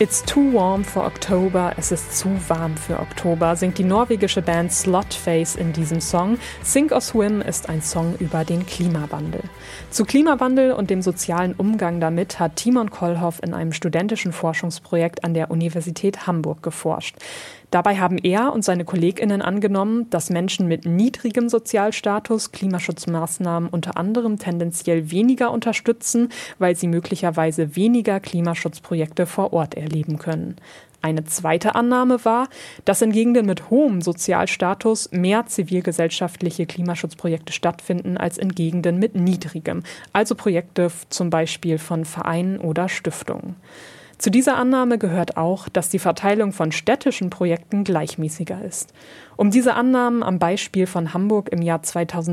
It's too warm for October, es ist zu warm für Oktober, singt die norwegische Band Slutface in diesem Song. Sink or Swim ist ein Song über den Klimawandel. Zu Klimawandel und dem sozialen Umgang damit hat Timon Kollhoff in einem studentischen Forschungsprojekt an der Universität Hamburg geforscht. Dabei haben er und seine KollegInnen angenommen, dass Menschen mit niedrigem Sozialstatus Klimaschutzmaßnahmen unter anderem tendenziell weniger unterstützen, weil sie möglicherweise weniger Klimaschutzprojekte vor Ort erleben können. Eine zweite Annahme war, dass in Gegenden mit hohem Sozialstatus mehr zivilgesellschaftliche Klimaschutzprojekte stattfinden als in Gegenden mit niedrigem, also Projekte zum Beispiel von Vereinen oder Stiftungen. Zu dieser Annahme gehört auch, dass die Verteilung von städtischen Projekten gleichmäßiger ist. Um diese Annahmen am Beispiel von Hamburg im Jahr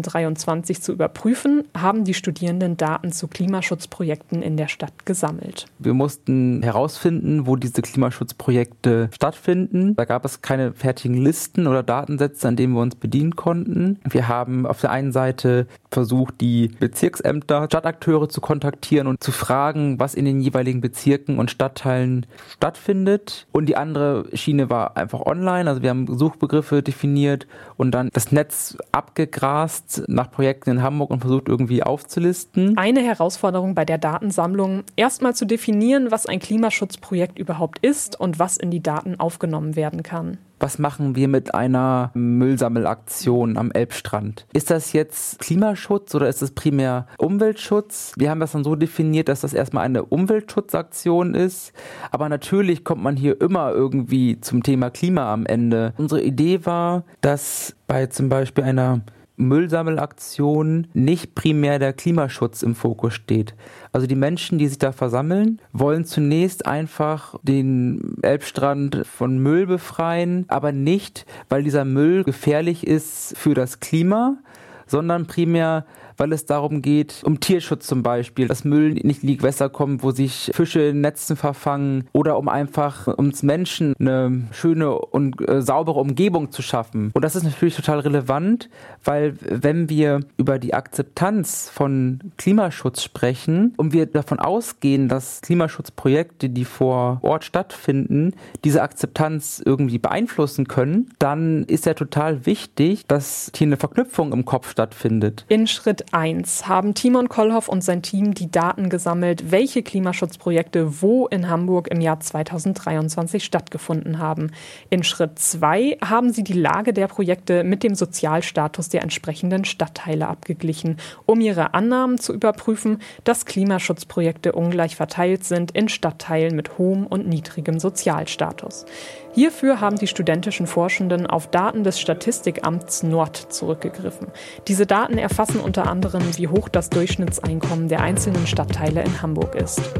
2023 zu überprüfen, haben die Studierenden Daten zu Klimaschutzprojekten in der Stadt gesammelt. Wir mussten herausfinden, wo diese Klimaschutzprojekte stattfinden. Da gab es keine fertigen Listen oder Datensätze, an denen wir uns bedienen konnten. Wir haben auf der einen Seite versucht, die Bezirksämter, Stadtakteure zu kontaktieren und zu fragen, was in den jeweiligen Bezirken und Stadtteilen stattfindet. Und die andere Schiene war einfach online. Also wir haben Suchbegriffe definiert und dann das Netz abgegrast nach Projekten in Hamburg und versucht irgendwie aufzulisten. Eine Herausforderung bei der Datensammlung, erstmal zu definieren, was ein Klimaschutzprojekt überhaupt ist und was in die Daten aufgenommen werden kann. Was machen wir mit einer Müllsammelaktion am Elbstrand? Ist das jetzt Klimaschutz oder ist es primär Umweltschutz? Wir haben das dann so definiert, dass das erstmal eine Umweltschutzaktion ist. Aber natürlich kommt man hier immer irgendwie zum Thema Klima am Ende. Unsere Idee war, dass bei zum Beispiel einer Müllsammelaktion nicht primär der Klimaschutz im Fokus steht. Also die Menschen, die sich da versammeln, wollen zunächst einfach den Elbstrand von Müll befreien, aber nicht, weil dieser Müll gefährlich ist für das Klima, sondern primär, weil es darum geht, um Tierschutz zum Beispiel, dass Müll nicht in die Gewässer kommt, wo sich Fische in Netzen verfangen oder um einfach uns Menschen eine schöne und saubere Umgebung zu schaffen. Und das ist natürlich total relevant, weil wenn wir über die Akzeptanz von Klimaschutz sprechen und wir davon ausgehen, dass Klimaschutzprojekte, die vor Ort stattfinden, diese Akzeptanz irgendwie beeinflussen können, dann ist ja total wichtig, dass hier eine Verknüpfung im Kopf stattfindet. In Schritt 1 haben Timon Kollhoff und sein Team die Daten gesammelt, welche Klimaschutzprojekte wo in Hamburg im Jahr 2023 stattgefunden haben. In Schritt 2 haben sie die Lage der Projekte mit dem Sozialstatus der entsprechenden Stadtteile abgeglichen, um ihre Annahmen zu überprüfen, dass Klimaschutzprojekte ungleich verteilt sind in Stadtteilen mit hohem und niedrigem Sozialstatus. Hierfür haben die studentischen Forschenden auf Daten des Statistikamts Nord zurückgegriffen. Diese Daten erfassen unter anderem, wie hoch das Durchschnittseinkommen der einzelnen Stadtteile in Hamburg ist.